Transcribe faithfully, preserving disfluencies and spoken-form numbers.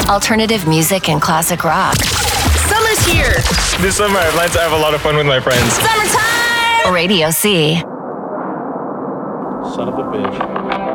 alternative music and classic rock. Summer's here. This summer I plan to have a lot of fun with my friends. Summertime! Radio C. Son of a bitch.